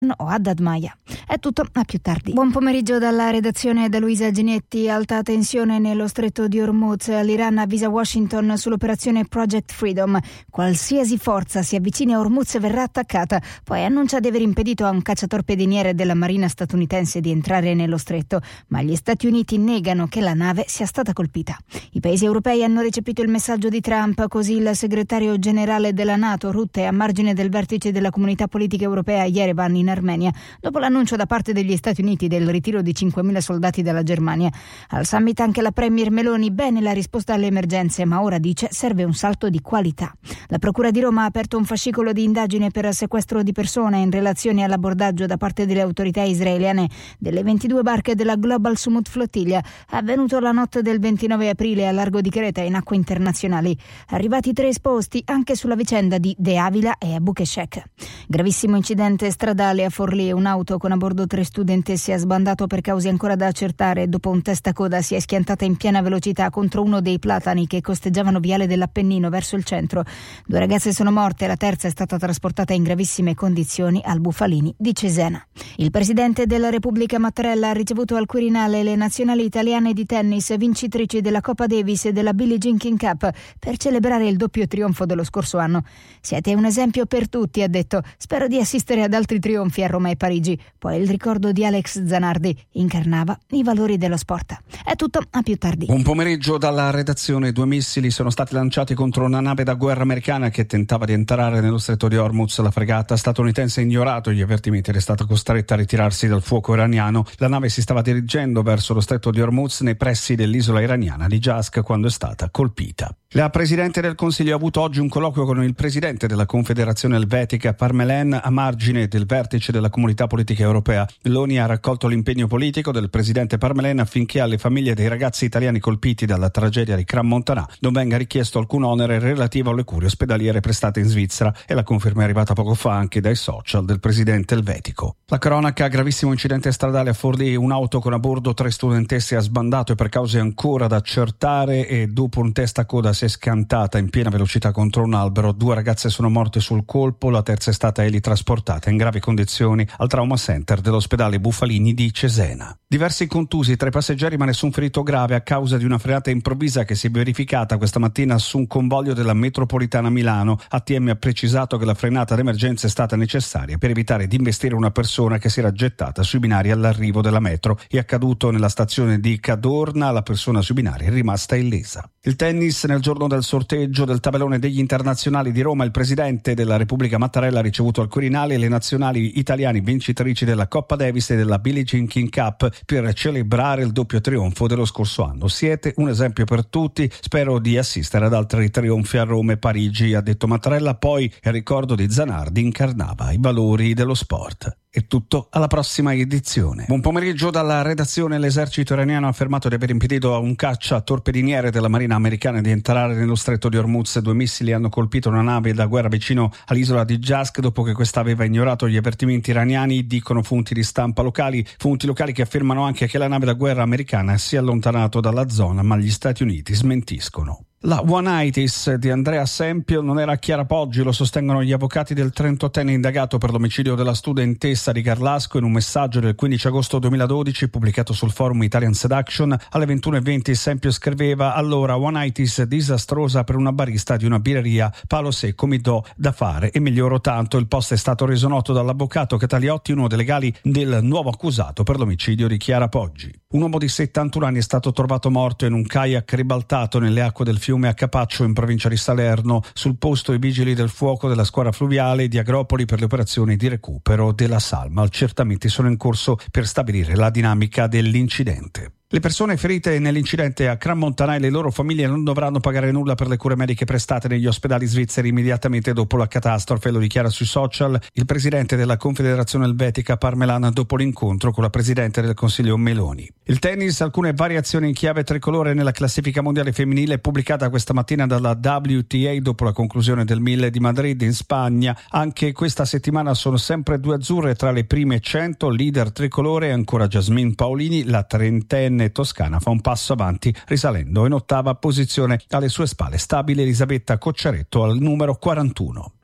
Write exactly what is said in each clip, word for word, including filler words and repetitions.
o Haddad Maia. È tutto, a più tardi. Buon pomeriggio dalla redazione da Luisa Ginetti. Alta tensione nello stretto di Hormuz. L'Iran avvisa Washington sull'operazione Project Freedom. Qualsiasi forza si avvicini a Hormuz verrà attaccata. Poi annuncia di aver impedito a un cacciatorpediniere della marina statunitense di entrare nello stretto, ma gli Stati Uniti negano che la nave sia stata colpita. I paesi europei hanno recepito il messaggio di Trump, così il segretario generale della NATO Rutte a margine del vertice della comunità politica europea a Yerevan in Armenia, dopo l'annuncio da parte degli Stati Uniti del ritiro di cinquemila soldati dalla Germania. Al summit anche la premier Meloni, bene la risposta alle emergenze, ma ora dice serve un salto di qualità. La Procura di Roma ha aperto un fascicolo di indagine per sequestro di persona in relazione all'abbordaggio da parte delle autorità israeliane delle ventidue barche della Global Sumut Flottiglia, avvenuto la notte del ventinove aprile a largo di Creta in acque internazionali. Arrivati tre esposti anche sulla vicenda di De Avila e Abu Keshek. Gravissimo incidente stradale a Forlì. Un'auto con a bordo tre studentesse ha sbandato per cause ancora da accertare. Dopo un testacoda si è schiantata in piena velocità contro uno dei platani che costeggiavano Viale dell'Appennino verso il centro. Due ragazze sono morte, la terza è stata trasportata in gravissime condizioni al Bufalini di Cesena. Il presidente della Repubblica Mattarella ha ricevuto al Quirinale le nazionali italiane di tennis vincitrici della Coppa Davis e della Billie Jean King Cup per celebrare il doppio trionfo dello scorso anno. Siete un esempio per tutti, ha detto. Spero di assistere ad altri trionfi a Roma e Parigi. Poi il ricordo di Alex Zanardi incarnava i valori dello sport. È tutto, a più tardi. Un pomeriggio dalla redazione. Due missili sono stati lanciati contro una nave da guerra americana che tentava di entrare nello stretto di Hormuz. La fregata statunitense ha ignorato gli avvertimenti ed è stata costretta a ritirarsi dal fuoco iraniano. La nave si stava dirigendo verso lo stretto di Hormuz nei pressi dell'isola iraniana di Jask quando è stata colpita. La Presidente del Consiglio ha avuto oggi un colloquio con il Presidente della Confederazione Elvetica Parmelen a margine del vertice della Comunità Politica Europea. Meloni ha raccolto l'impegno politico del Presidente Parmelen affinché alle famiglie dei ragazzi italiani colpiti dalla tragedia di Crans-Montana non venga richiesto alcun onere relativo alle cure ospedaliere prestate in Svizzera, e la conferma è arrivata poco fa anche dai social del Presidente elvetico. La cronaca: gravissimo incidente stradale a Forlì. Un'auto con a bordo tre studentesse ha sbandato e per cause ancora da accertare e dopo un testacoda si è scantata in piena velocità contro un albero. Due ragazze sono morte sul colpo, la terza è stata elitrasportata in gravi condizioni al Trauma Center dell'ospedale Bufalini di Cesena. Diversi contusi tra i passeggeri ma nessun ferito grave a causa di una frenata improvvisa che si è verificata questa mattina su un convoglio della metropolitana Milano. A T M ha precisato che la frenata d'emergenza è stata necessaria per evitare di investire una persona che si era gettata sui binari all'arrivo della metro. È accaduto nella stazione di Cadorna, la persona sui binari è rimasta illesa. Il tennis: nel giorno del sorteggio del tabellone degli internazionali di Roma, il Presidente della Repubblica Mattarella ha ricevuto al Quirinale le nazionali italiane vincitrici della Coppa Davis e della Billie Jean King Cup per celebrare il doppio trionfo dello scorso anno. Siete un esempio per tutti, spero di assistere ad altri trionfi a Roma e Parigi, ha detto Mattarella. Poi il ricordo di Zanardi incarnava i valori dello sport. È tutto, alla prossima edizione. Buon pomeriggio dalla redazione. L'esercito iraniano ha affermato di aver impedito a un caccia torpediniere della marina americana di entrare nello stretto di Hormuz. Due missili hanno colpito una nave da guerra vicino all'isola di Jask dopo che questa aveva ignorato gli avvertimenti iraniani, dicono fonti di stampa locali. Fonti locali che affermano anche che la nave da guerra americana si è allontanato dalla zona, ma gli Stati Uniti smentiscono. La One-Itis di Andrea Sempio non era a Chiara Poggi, lo sostengono gli avvocati del trentottenne indagato per l'omicidio della studentessa di Carlasco. In un messaggio del quindici agosto duemiladodici pubblicato sul forum Italian Seduction alle ventuno e venti Sempio scriveva: allora One-Itis disastrosa per una barista di una birreria, palo secco mi do da fare e miglioro tanto. Il post è stato reso noto dall'avvocato Cataliotti, uno dei legali del nuovo accusato per l'omicidio di Chiara Poggi. Un uomo di settantuno anni è stato trovato morto in un kayak ribaltato nelle acque del fiume a Capaccio in provincia di Salerno. Sul posto i vigili del fuoco della squadra fluviale di Agropoli per le operazioni di recupero della salma. Accertamenti sono in corso per stabilire la dinamica dell'incidente. Le persone ferite nell'incidente a Crans-Montana e le loro famiglie non dovranno pagare nulla per le cure mediche prestate negli ospedali svizzeri immediatamente dopo la catastrofe, lo dichiara sui social il presidente della Confederazione Elvetica Parmelan dopo l'incontro con la presidente del Consiglio Meloni. Il tennis: alcune variazioni in chiave tricolore nella classifica mondiale femminile pubblicata questa mattina dalla W T A dopo la conclusione del Mille di Madrid in Spagna. Anche questa settimana sono sempre due azzurre tra le prime cento. Leader tricolore è ancora Jasmine Paolini, la trentenne toscana fa un passo avanti risalendo in ottava posizione. Alle sue spalle stabile Elisabetta Cocciaretto al numero quarantuno.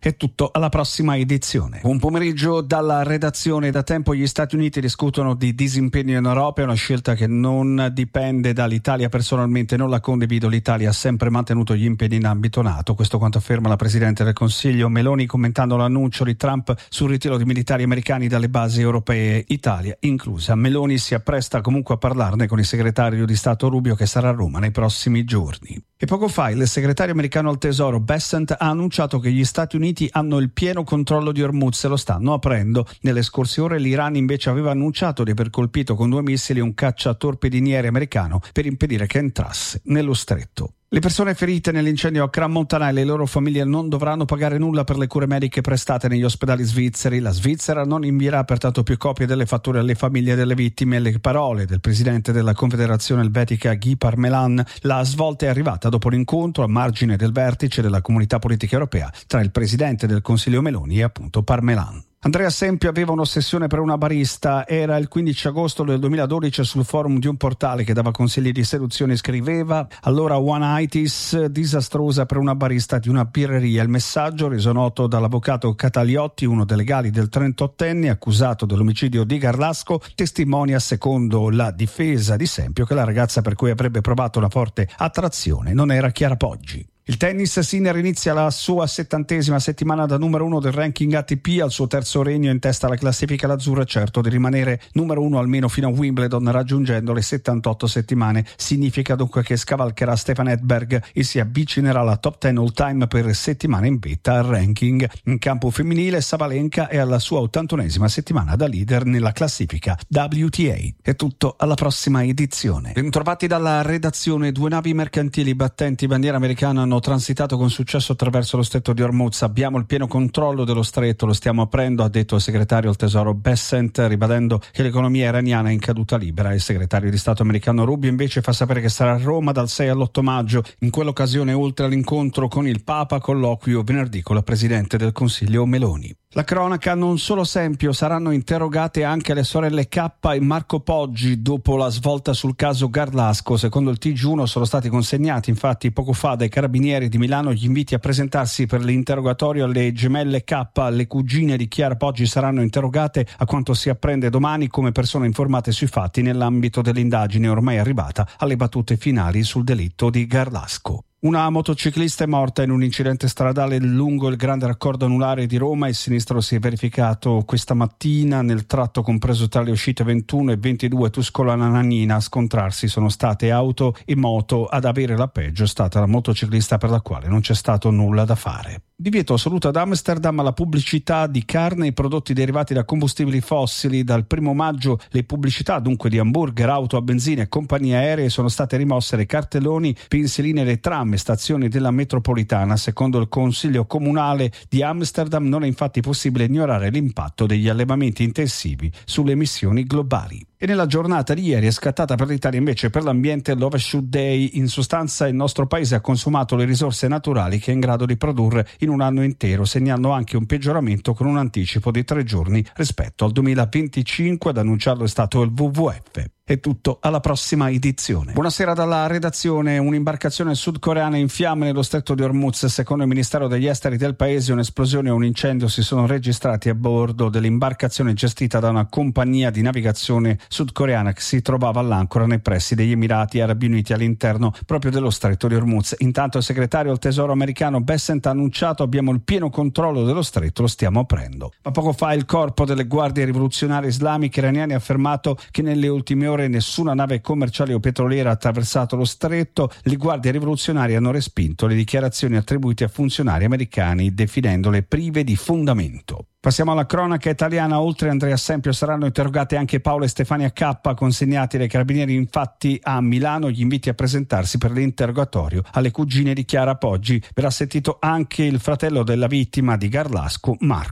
È tutto alla prossima edizione. Buon pomeriggio dalla redazione. Da tempo gli Stati Uniti discutono di disimpegno in Europa, è una scelta che non dipende dall'Italia. Personalmente non la condivido, l'Italia ha sempre mantenuto gli impegni in ambito NATO, questo quanto afferma la Presidente del Consiglio Meloni commentando l'annuncio di Trump sul ritiro di militari americani dalle basi europee, Italia inclusa. Meloni si appresta comunque a parlarne con il segretario di Stato Rubio che sarà a Roma nei prossimi giorni. E poco fa il segretario americano al Tesoro Bessent ha annunciato che gli Stati Uniti hanno il pieno controllo di Hormuz e lo stanno aprendo. Nelle scorse ore l'Iran invece aveva annunciato di aver colpito con due missili un cacciatorpediniere americano per impedire che entrasse nello stretto. Le persone ferite nell'incendio a Crans-Montana e le loro famiglie non dovranno pagare nulla per le cure mediche prestate negli ospedali svizzeri. La Svizzera non invierà pertanto più copie delle fatture alle famiglie delle vittime. Le parole del presidente della Confederazione Elvetica Guy Parmelin. La svolta è arrivata dopo l'incontro a margine del vertice della Comunità Politica Europea tra il presidente del Consiglio Meloni e appunto Parmelin. Andrea Sempio aveva un'ossessione per una barista. Era il quindici agosto del duemiladodici sul forum di un portale che dava consigli di seduzione. Scriveva: allora one itis disastrosa per una barista di una birreria. Il messaggio, reso noto dall'avvocato Cataliotti, uno dei legali del trentottenne accusato dell'omicidio di Garlasco, testimonia secondo la difesa di Sempio che la ragazza per cui avrebbe provato una forte attrazione non era Chiara Poggi. Il tennis, Sinner inizia la sua settantesima settimana da numero uno del ranking A T P, al suo terzo regno in testa alla classifica l'azzurra, certo di rimanere numero uno almeno fino a Wimbledon raggiungendo le settantotto settimane. Significa dunque che scavalcherà Stefan Edberg e si avvicinerà alla top dieci all time per settimane in vetta al ranking. In campo femminile Sabalenka è alla sua ottantunesima settimana da leader nella classifica W T A. È tutto alla prossima edizione. Bentrovati dalla redazione. Due navi mercantili battenti bandiera americana hanno transitato con successo attraverso lo stretto di Hormuz. Abbiamo il pieno controllo dello stretto, lo stiamo aprendo, ha detto il segretario al Tesoro Bessent, ribadendo che l'economia iraniana è in caduta libera. Il segretario di Stato americano Rubio invece fa sapere che sarà a Roma dal sei all'otto maggio. In quell'occasione, oltre all'incontro con il Papa, colloquio venerdì con la Presidente del Consiglio Meloni. La cronaca, non solo Sempio, saranno interrogate anche le sorelle K e Marco Poggi dopo la svolta sul caso Garlasco. Secondo il T G uno sono stati consegnati infatti poco fa dai carabinieri di Milano gli inviti a presentarsi per l'interrogatorio alle gemelle K. Le cugine di Chiara Poggi saranno interrogate a quanto si apprende domani come persone informate sui fatti nell'ambito dell'indagine ormai arrivata alle battute finali sul delitto di Garlasco. Una motociclista è morta in un incidente stradale lungo il grande raccordo anulare di Roma. Il sinistro si è verificato questa mattina nel tratto compreso tra le uscite ventuno e ventidue Tuscolana-Nannina. A scontrarsi sono state auto e moto. Ad avere la peggio è stata la motociclista per la quale non c'è stato nulla da fare. Divieto assoluto ad Amsterdam alla pubblicità di carne e prodotti derivati da combustibili fossili. Dal primo maggio le pubblicità dunque di hamburger, auto a benzina e compagnie aeree sono state rimosse dai cartelloni, pensiline e tram e stazioni della metropolitana. Secondo il Consiglio Comunale di Amsterdam non è infatti possibile ignorare l'impatto degli allevamenti intensivi sulle emissioni globali. E nella giornata di ieri è scattata per l'Italia invece per l'ambiente l'Overshoot Day. In sostanza il nostro paese ha consumato le risorse naturali che è in grado di produrre in un anno intero, segnando anche un peggioramento con un anticipo di tre giorni rispetto al duemilaventicinque. Ad annunciarlo è stato il W W F. È tutto alla prossima edizione. Buonasera dalla redazione. Un'imbarcazione sudcoreana in fiamme nello stretto di Hormuz. Secondo il Ministero degli Esteri del paese un'esplosione e un incendio si sono registrati a bordo dell'imbarcazione gestita da una compagnia di navigazione sudcoreana che si trovava all'ancora nei pressi degli Emirati Arabi Uniti all'interno proprio dello stretto di Hormuz. Intanto il segretario al Tesoro americano Bessent ha annunciato: abbiamo il pieno controllo dello stretto, lo stiamo aprendo. Ma poco fa il corpo delle guardie rivoluzionarie islamiche iraniane ha affermato che nelle ultime ore nessuna nave commerciale o petroliera ha attraversato lo stretto. Le guardie rivoluzionarie hanno respinto le dichiarazioni attribuite a funzionari americani definendole prive di fondamento. Passiamo alla cronaca italiana. Oltre a Andrea Sempio saranno interrogate anche Paola e Stefania K, consegnati dai carabinieri infatti a Milano gli inviti a presentarsi per l'interrogatorio alle cugine di Chiara Poggi. Verrà sentito anche il fratello della vittima di Garlasco, Marco.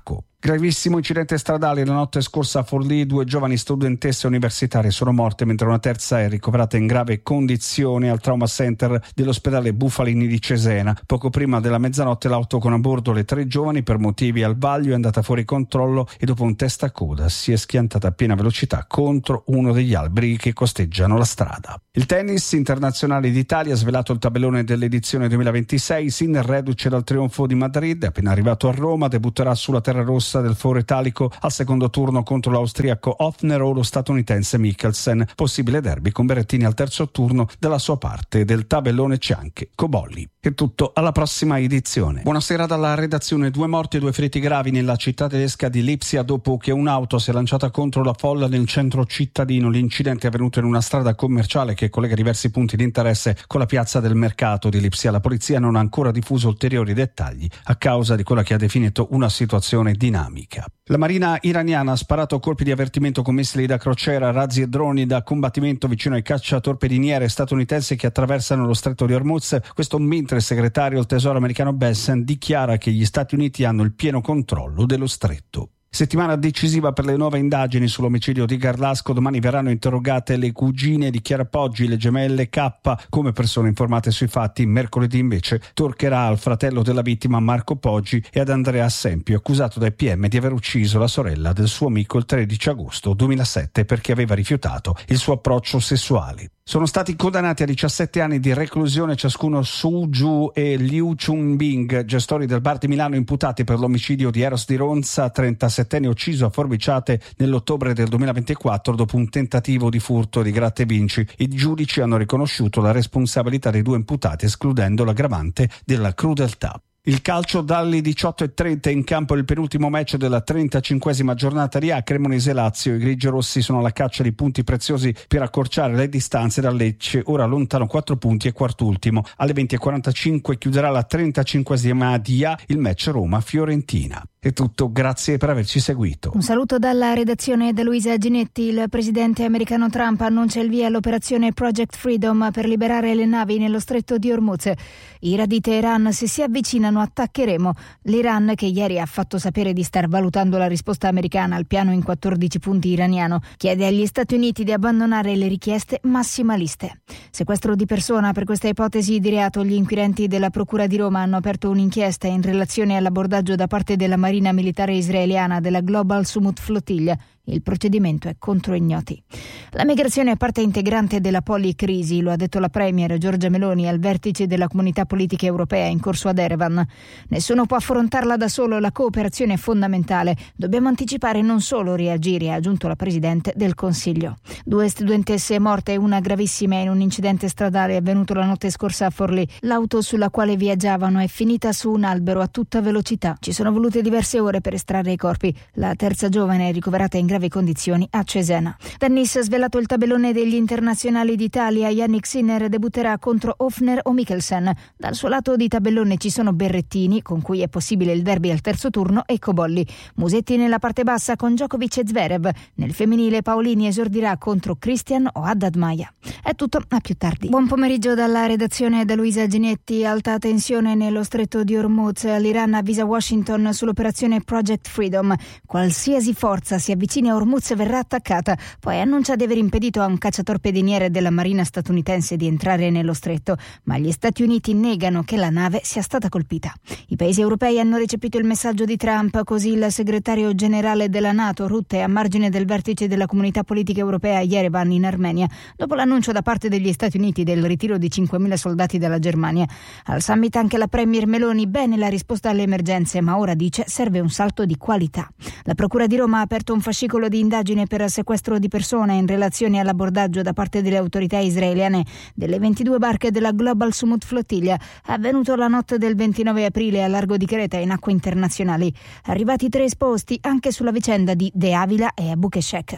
Gravissimo incidente stradale la notte scorsa a Forlì, due giovani studentesse universitarie sono morte mentre una terza è ricoverata in grave condizione al trauma center dell'ospedale Bufalini di Cesena. Poco prima della mezzanotte l'auto con a bordo le tre giovani per motivi al vaglio è andata fuori controllo e dopo un testacoda si è schiantata a piena velocità contro uno degli alberi che costeggiano la strada. Il tennis internazionale d'Italia ha svelato il tabellone dell'edizione duemilaventisei. Sinner, reduce dal trionfo di Madrid, appena arrivato a Roma, debutterà sulla terra rossa del Foro Italico al secondo turno contro l'austriaco Hoffner o lo statunitense Mikkelsen. Possibile derby con Berrettini al terzo turno. Dalla sua parte del tabellone c'è anche Cobolli. È tutto, alla prossima edizione. Buonasera dalla redazione. Due morti e due feriti gravi nella città tedesca di Lipsia dopo che un'auto si è lanciata contro la folla nel centro cittadino. L'incidente è avvenuto in una strada commerciale che collega diversi punti di interesse con la piazza del mercato di Lipsia. La polizia non ha ancora diffuso ulteriori dettagli a causa di quella che ha definito una situazione dinamica. La marina iraniana ha sparato colpi di avvertimento con missili da crociera, razzi e droni da combattimento vicino ai cacciatorpediniere statunitensi che attraversano lo stretto di Hormuz. Questo mentre il segretario del tesoro americano Bessent dichiara che gli Stati Uniti hanno il pieno controllo dello stretto. Settimana decisiva per le nuove indagini sull'omicidio di Garlasco. Domani verranno interrogate le cugine di Chiara Poggi, le gemelle K, come persone informate sui fatti. Mercoledì invece toccherà al fratello della vittima Marco Poggi e ad Andrea Assempio, accusato dai P M di aver ucciso la sorella del suo amico il tredici agosto duemilasette perché aveva rifiutato il suo approccio sessuale. Sono stati condannati a diciassette anni di reclusione ciascuno Su Ju e Liu Chunbing, gestori del bar di Milano, imputati per l'omicidio di Eros di Ronza, trentasettenne ucciso a forbiciate nell'ottobre del duemilaventiquattro dopo un tentativo di furto di gratta e vinci. I giudici hanno riconosciuto la responsabilità dei due imputati, escludendo l'aggravante della crudeltà. Il calcio dalle diciotto e trenta in campo il penultimo match della trentacinquesima giornata di A, Cremonese-Lazio. I grigiorossi sono alla caccia di punti preziosi per accorciare le distanze da Lecce, ora lontano quattro punti e quartultimo. Alle venti e quarantacinque chiuderà la trentacinquesima di A, il match Roma-Fiorentina. È tutto, grazie per averci seguito. Un saluto dalla redazione da Luisa Ginetti. Il presidente americano Trump annuncia il via all'operazione Project Freedom per liberare le navi nello stretto di Hormuz. Ira di Teheran: se si avvicinano attaccheremo. L'Iran, che ieri ha fatto sapere di star valutando la risposta americana al piano in quattordici punti iraniano, chiede agli Stati Uniti di abbandonare le richieste massimaliste. Sequestro di persona. Per questa ipotesi di reato gli inquirenti della Procura di Roma hanno aperto un'inchiesta in relazione all'abbordaggio da parte della Marina militare israeliana della Global Sumut Flotilla. Il procedimento è contro ignoti. La migrazione è parte integrante della policrisi, lo ha detto la premier Giorgia Meloni al vertice della Comunità Politica Europea in corso ad Erevan. Nessuno può affrontarla da solo, la cooperazione è fondamentale. Dobbiamo anticipare e non solo reagire, ha aggiunto la Presidente del Consiglio. Due studentesse morte e una gravissima in un incidente stradale avvenuto la notte scorsa a Forlì. L'auto sulla quale viaggiavano è finita su un albero a tutta velocità. Ci sono volute diverse ore per estrarre i corpi. La terza giovane è ricoverata in gravi condizioni a Cesena. Tennis, svelato il tabellone degli internazionali d'Italia. Jannik Sinner debutterà contro Hoffner o Mikkelsen. Dal suo lato di tabellone ci sono Berrettini, con cui è possibile il derby al terzo turno, e Cobolli. Musetti nella parte bassa con Djokovic e Zverev. Nel femminile Paolini esordirà contro Christian o Haddad Maia. È tutto, a più tardi. Buon pomeriggio dalla redazione da Luisa Ginetti. Alta tensione nello stretto di Hormuz. L'Iran avvisa Washington sull'operazione Project Freedom. Qualsiasi forza si avvicini a Hormuz verrà attaccata. Poi annuncia di aver impedito a un cacciatorpediniere della marina statunitense di entrare nello stretto, ma gli Stati Uniti negano che la nave sia stata colpita. I paesi europei hanno recepito il messaggio di Trump, così il segretario generale della NATO Rutte a margine del vertice della Comunità Politica Europea a Yerevan in Armenia, dopo l'annuncio da parte degli Stati Uniti del ritiro di cinquemila soldati dalla Germania. Al summit anche la premier Meloni: bene la risposta alle emergenze, ma ora dice serve un salto di qualità. La Procura di Roma ha aperto un fascicolo di indagine per sequestro di persona in relazione all'abbordaggio da parte delle autorità israeliane delle ventidue barche della Global Sumut Flotilla, avvenuto la notte del ventinove aprile a largo di Creta in acque internazionali. Arrivati tre esposti anche sulla vicenda di De Avila e Abu Keshek.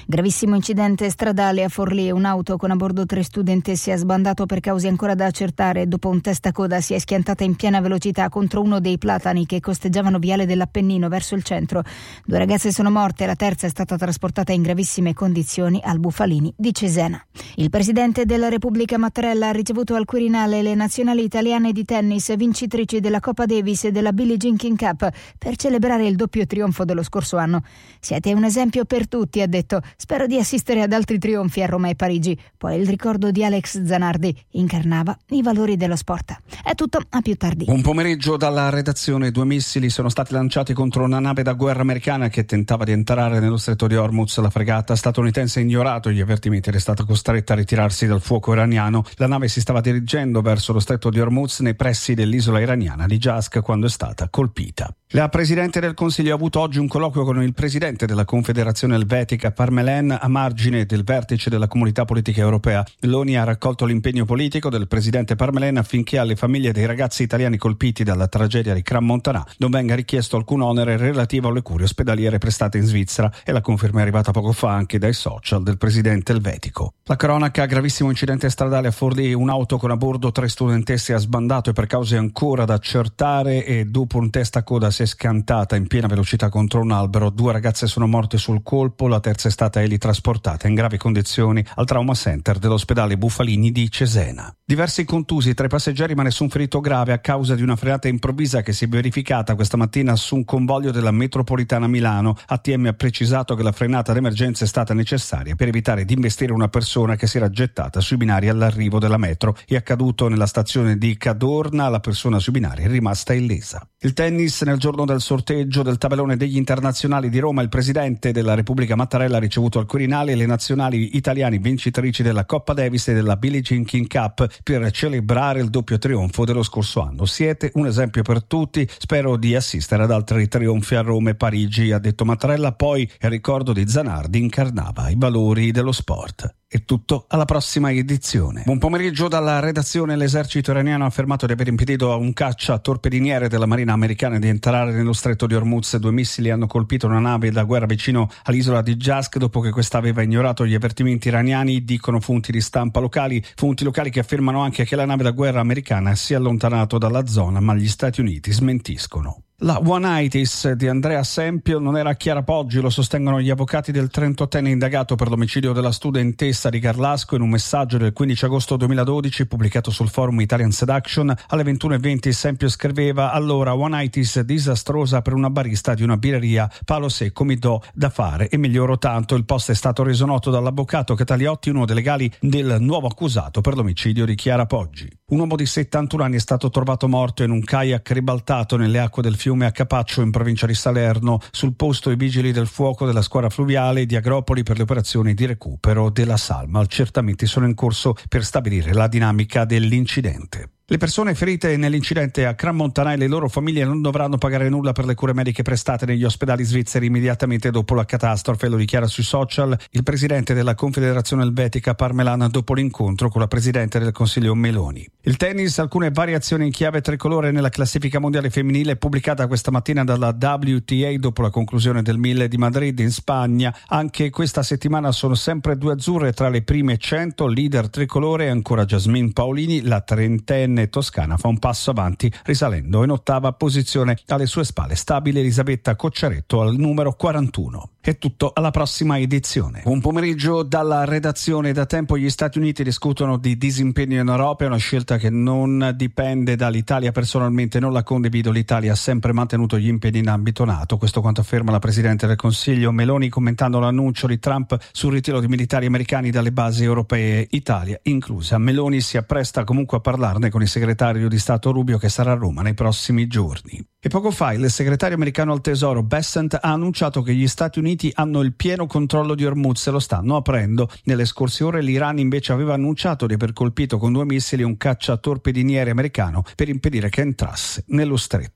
Gravissimo incidente stradale a Forlì. Un'auto con a bordo tre studentesse ha sbandato per cause ancora da accertare. Dopo un testacoda si è schiantata in piena velocità contro uno dei platani che costeggiavano Viale dell'Appennino verso il centro. Due ragazze sono morte, la terza è stata trasportata in gravissime condizioni al Bufalini di Cesena. Il presidente della Repubblica Mattarella ha ricevuto al Quirinale le nazionali italiane di tennis vincitrici della Coppa Davis e della Billie Jean King Cup per celebrare il doppio trionfo dello scorso anno. Siete un esempio per tutti, ha detto. Spero di assistere ad altri trionfi a Roma e Parigi. Poi il ricordo di Alex Zanardi incarnava i valori dello sport. È tutto, a più tardi. Un pomeriggio dalla redazione. Due missili sono stati lanciati contro una nave da guerra americana che tentava di entrare nello stretto di Hormuz. La fregata statunitense ha ignorato gli avvertimenti ed è stata costretta a ritirarsi dal fuoco iraniano. La nave si stava dirigendo verso lo stretto di Hormuz nei pressi dell'isola iraniana di Jask quando è stata colpita. La Presidente del Consiglio ha avuto oggi un colloquio con il Presidente della Confederazione Elvetica Parmelin a margine del vertice della Comunità Politica Europea. Meloni ha raccolto l'impegno politico del Presidente Parmelin affinché alle famiglie dei ragazzi italiani colpiti dalla tragedia di Crans-Montana non venga richiesto alcun onere relativo alle cure ospedaliere prestate in Svizzera, e la conferma è arrivata poco fa anche dai social del Presidente elvetico. La cronaca: gravissimo incidente stradale a Forlì. Un'auto con a bordo tre studentesse ha sbandato e per cause ancora da accertare e dopo un testacoda si è scantata in piena velocità contro un albero. Due ragazze sono morte sul colpo, la terza è stata elitrasportata in gravi condizioni al Trauma Center dell'ospedale Bufalini di Cesena. Diversi contusi tra i passeggeri ma nessun ferito grave a causa di una frenata improvvisa che si è verificata questa mattina su un convoglio della metropolitana Milano. A T M ha precisato che la frenata d'emergenza è stata necessaria per evitare di investire una persona che si era gettata sui binari all'arrivo della metro. È accaduto nella stazione di Cadorna, la persona sui binari è rimasta illesa. Il tennis: nel giorno del sorteggio del tabellone degli internazionali di Roma, il Presidente della Repubblica Mattarella ha ricevuto al Quirinale le nazionali italiane vincitrici della Coppa Davis e della Billie Jean King Cup per celebrare il doppio trionfo dello scorso anno. Siete un esempio per tutti, spero di assistere ad altri trionfi a Roma e Parigi, ha detto Mattarella. Poi il ricordo di Zanardi incarnava i valori dello sport. È tutto, alla prossima edizione. Buon pomeriggio dalla redazione. L'esercito iraniano ha affermato di aver impedito a un caccia torpediniere della marina americana di entrare nello stretto di Hormuz. Due missili hanno colpito una nave da guerra vicino all'isola di Jask dopo che questa aveva ignorato gli avvertimenti iraniani, dicono fonti di stampa locali. Fonti locali che affermano anche che la nave da guerra americana si è allontanato dalla zona, ma gli Stati Uniti smentiscono. La One-Itis di Andrea Sempio non era a Chiara Poggi, lo sostengono gli avvocati del trentottenne indagato per l'omicidio della studentessa di Carlasco. In un messaggio del quindici agosto duemiladodici pubblicato sul forum Italian Seduction alle ventuno e venti Sempio scriveva: allora One-Itis disastrosa per una barista di una birreria, palo secco mi do da fare e miglioro tanto. Il post è stato reso noto dall'avvocato Cataliotti, uno dei legali del nuovo accusato per l'omicidio di Chiara Poggi. Un uomo di settantuno anni è stato trovato morto in un kayak ribaltato nelle acque del fiume a Capaccio in provincia di Salerno. Sul posto i vigili del fuoco della squadra fluviale di Agropoli per le operazioni di recupero della salma. Accertamenti sono in corso per stabilire la dinamica dell'incidente. Le persone ferite nell'incidente a Crans-Montana e le loro famiglie non dovranno pagare nulla per le cure mediche prestate negli ospedali svizzeri immediatamente dopo la catastrofe, lo dichiara sui social il presidente della Confederazione Elvetica Parmelin dopo l'incontro con la presidente del Consiglio Meloni. Il tennis: alcune variazioni in chiave tricolore nella classifica mondiale femminile pubblicata questa mattina dalla W T A dopo la conclusione del Mille di Madrid in Spagna. Anche questa settimana sono sempre due azzurre tra le prime cento. Leader tricolore è ancora Jasmine Paolini, la trentenne toscana fa un passo avanti risalendo in ottava posizione. Alle sue spalle stabile Elisabetta Cocciaretto al numero quarantuno. È tutto, alla prossima edizione. Un pomeriggio dalla redazione. Da tempo gli Stati Uniti discutono di disimpegno in Europa, è una scelta che non dipende dall'Italia. Personalmente non la condivido, l'Italia ha sempre mantenuto gli impegni in ambito NATO, questo quanto afferma la Presidente del Consiglio Meloni commentando l'annuncio di Trump sul ritiro di militari americani dalle basi europee, Italia inclusa. Meloni si appresta comunque a parlarne con il segretario di Stato Rubio che sarà a Roma nei prossimi giorni. E poco fa il segretario americano al Tesoro Bessent ha annunciato che gli Stati Uniti hanno il pieno controllo di Hormuz e lo stanno aprendo. Nelle scorse ore l'Iran invece aveva annunciato di aver colpito con due missili un cacciatorpediniere americano per impedire che entrasse nello stretto.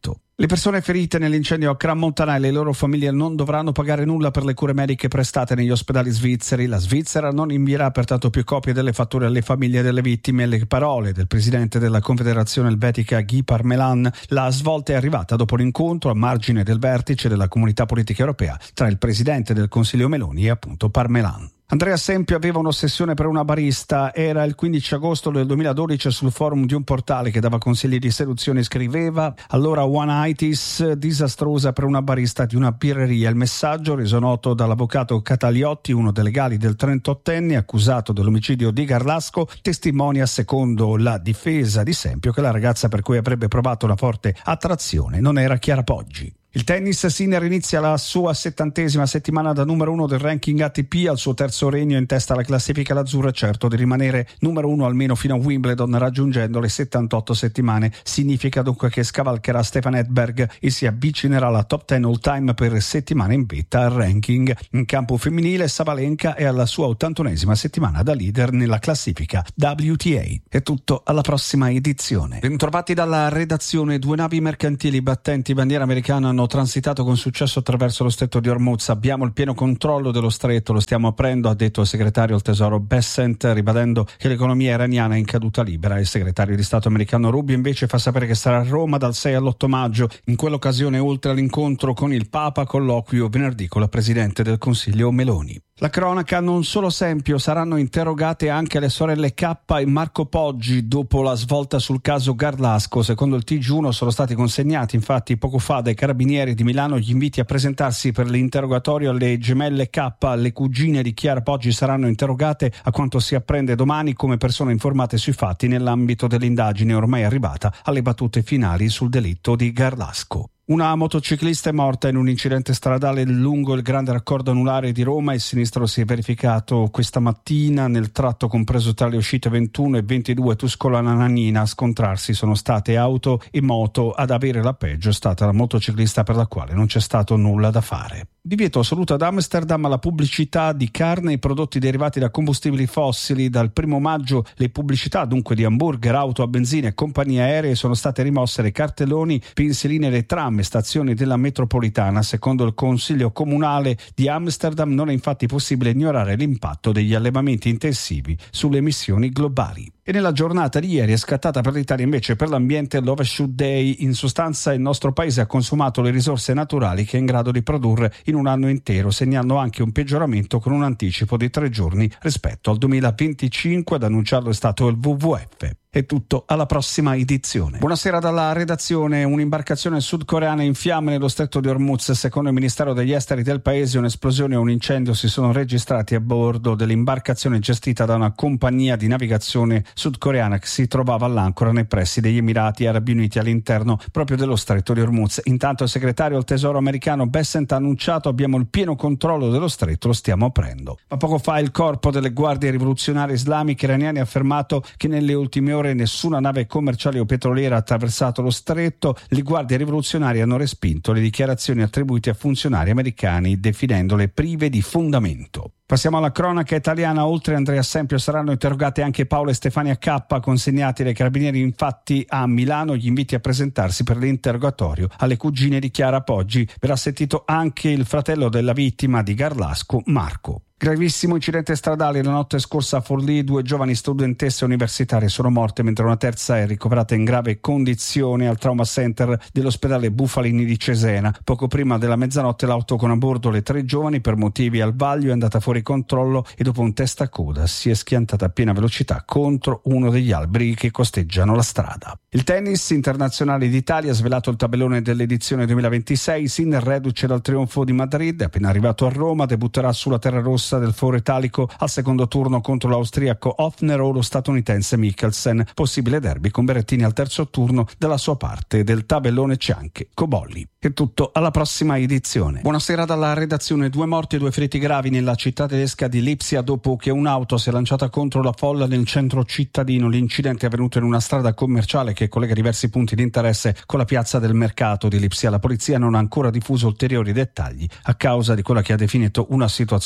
Le persone ferite nell'incendio a Crans-Montana e le loro famiglie non dovranno pagare nulla per le cure mediche prestate negli ospedali svizzeri. La Svizzera non invierà pertanto più copie delle fatture alle famiglie delle vittime. Le parole del presidente della Confederazione Elvetica Guy Parmelin. La svolta è arrivata dopo l'incontro a margine del vertice della Comunità Politica Europea tra il presidente del Consiglio Meloni e appunto Parmelin. Andrea Sempio aveva un'ossessione per una barista. Era il quindici agosto del duemiladodici sul forum di un portale che dava consigli di seduzione. Scriveva: allora one-itis disastrosa per una barista di una birreria. Il messaggio, reso noto dall'avvocato Cataliotti, uno dei legali del trentottenne accusato dell'omicidio di Garlasco, testimonia secondo la difesa di Sempio che la ragazza per cui avrebbe provato una forte attrazione non era Chiara Poggi. Il tennis, Sinner inizia la sua settantesima settimana da numero uno del ranking A T P, al suo terzo regno in testa alla classifica l'azzurra, certo di rimanere numero uno almeno fino a Wimbledon raggiungendo le settantotto settimane. Significa dunque che scavalcherà Stefan Edberg e si avvicinerà alla top dieci all time per settimane in vetta al ranking. In campo femminile Sabalenka è alla sua ottantunesima settimana da leader nella classifica W T A. È tutto, alla prossima edizione. Bentrovati dalla redazione. Due navi mercantili battenti bandiera americana hanno transitato con successo attraverso lo stretto di Hormuz. Abbiamo il pieno controllo dello stretto, lo stiamo aprendo, ha detto il segretario al tesoro Bessent, ribadendo che l'economia iraniana è in caduta libera. Il segretario di Stato americano Rubio invece fa sapere che sarà a Roma dal sei all'otto maggio. In quell'occasione, oltre all'incontro con il Papa, colloquio venerdì con la Presidente del Consiglio Meloni. La cronaca, non solo Sempio, saranno interrogate anche le sorelle K e Marco Poggi dopo la svolta sul caso Garlasco. Secondo il T G uno sono stati consegnati infatti poco fa dai carabinieri di Milano gli inviti a presentarsi per l'interrogatorio alle gemelle K. Le cugine di Chiara Poggi saranno interrogate, a quanto si apprende domani, come persone informate sui fatti nell'ambito dell'indagine ormai arrivata alle battute finali sul delitto di Garlasco. Una motociclista è morta in un incidente stradale lungo il grande raccordo anulare di Roma. Il sinistro si è verificato questa mattina nel tratto compreso tra le uscite ventuno e ventidue Tuscolana-Nannina. A scontrarsi sono state auto e moto. Ad avere la peggio è stata la motociclista, per la quale non c'è stato nulla da fare. Divieto assoluto ad Amsterdam alla pubblicità di carne e prodotti derivati da combustibili fossili. Dal primo maggio le pubblicità dunque di hamburger, auto a benzina e compagnie aeree sono state rimosse dai cartelloni, pensiline e tram e stazioni della metropolitana. Secondo il Consiglio Comunale di Amsterdam non è infatti possibile ignorare l'impatto degli allevamenti intensivi sulle emissioni globali. E nella giornata di ieri è scattata per l'Italia invece per l'ambiente l'Overshoot Day. In sostanza il nostro paese ha consumato le risorse naturali che è in grado di produrre in un anno intero, segnando anche un peggioramento con un anticipo di tre giorni rispetto al duemilaventicinque. Ad annunciarlo è stato il W W F. È tutto, alla prossima edizione. Buonasera dalla redazione. Un'imbarcazione sudcoreana in fiamme nello stretto di Hormuz. Secondo il Ministero degli Esteri del paese, un'esplosione e un incendio si sono registrati a bordo dell'imbarcazione gestita da una compagnia di navigazione sudcoreana che si trovava all'ancora nei pressi degli Emirati Arabi Uniti all'interno proprio dello stretto di Hormuz. Intanto il segretario al tesoro americano Bessent ha annunciato: abbiamo il pieno controllo dello stretto, lo stiamo aprendo. Ma poco fa il corpo delle guardie rivoluzionarie islamiche iraniane ha affermato che nelle ultime ore nessuna nave commerciale o petroliera ha attraversato lo stretto. Le guardie rivoluzionarie hanno respinto le dichiarazioni attribuite a funzionari americani, definendole prive di fondamento. Passiamo alla cronaca italiana. Oltre a Andrea Sempio saranno interrogate anche Paola e Stefania K, consegnati dai carabinieri infatti a Milano gli inviti a presentarsi per l'interrogatorio alle cugine di Chiara Poggi. Verrà sentito anche il fratello della vittima di Garlasco, Marco. Gravissimo incidente stradale la notte scorsa a Forlì. Due giovani studentesse universitarie sono morte mentre una terza è ricoverata in grave condizione al trauma center dell'ospedale Bufalini di Cesena. Poco prima della mezzanotte l'auto con a bordo le tre giovani per motivi al vaglio è andata fuori controllo e dopo un testacoda si è schiantata a piena velocità contro uno degli alberi che costeggiano la strada. Il tennis internazionale d'Italia ha svelato il tabellone dell'edizione duemilaventisei. Sinner, reduce dal trionfo di Madrid, è appena arrivato a Roma, debutterà sulla terra rossa del Foro Italico al secondo turno contro l'austriaco Hofner o lo statunitense Mikkelsen. Possibile derby con Berrettini al terzo turno. Dalla sua parte del tabellone c'è anche Cobolli. È tutto, alla prossima edizione. Buonasera dalla redazione. Due morti e due feriti gravi nella città tedesca di Lipsia dopo che un'auto si è lanciata contro la folla nel centro cittadino. L'incidente è avvenuto in una strada commerciale che collega diversi punti di interesse con la piazza del mercato di Lipsia. La polizia non ha ancora diffuso ulteriori dettagli a causa di quella che ha definito una situazione di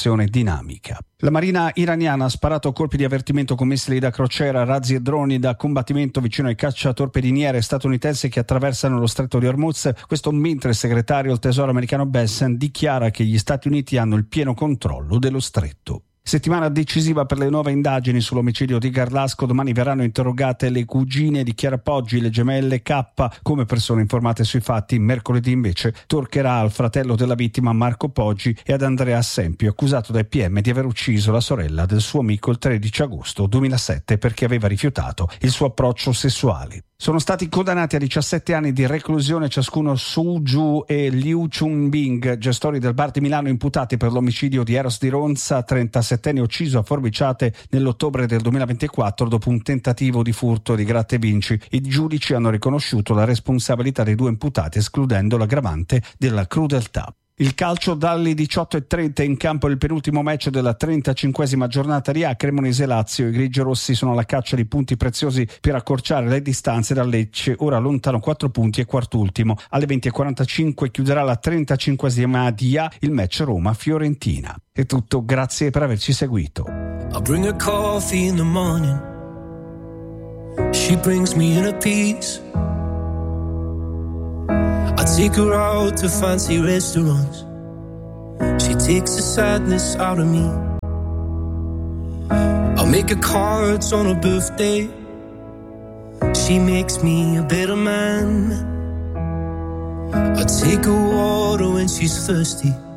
dinamica. La marina iraniana ha sparato colpi di avvertimento con missili da crociera, razzi e droni da combattimento vicino ai cacciatorpediniere statunitensi che attraversano lo stretto di Hormuz. Questo mentre il segretario del tesoro americano Bessent dichiara che gli Stati Uniti hanno il pieno controllo dello stretto. Settimana decisiva per le nuove indagini sull'omicidio di Garlasco. Domani verranno interrogate le cugine di Chiara Poggi, le gemelle K, come persone informate sui fatti. Mercoledì invece toccherà al fratello della vittima Marco Poggi e ad Andrea Assempio, accusato dai P M di aver ucciso la sorella del suo amico il tredici agosto duemilasette perché aveva rifiutato il suo approccio sessuale. Sono stati condannati a diciassette anni di reclusione ciascuno Su Ju e Liu Chunbing, gestori del bar di Milano, imputati per l'omicidio di Eros di Ronza, trentasettenne ucciso a forbiciate nell'ottobre del duemilaventiquattro dopo un tentativo di furto di gratta e vinci. I giudici hanno riconosciuto la responsabilità dei due imputati, escludendo l'aggravante della crudeltà. Il calcio dalle diciotto e trenta in campo il penultimo match della trentacinquesima giornata di A, Cremonese-Lazio. I grigiorossi sono alla caccia di punti preziosi per accorciare le distanze da Lecce, ora lontano quattro punti e quartultimo. Alle venti e quarantacinque chiuderà la trentacinquesima di A, il match Roma-Fiorentina. È tutto, grazie per averci seguito. I'll bring her coffee in the morning. She brings me in a piece. I take her out to fancy restaurants. She takes the sadness out of me. I'll make her cards on her birthday. She makes me a better man. I take her water when she's thirsty.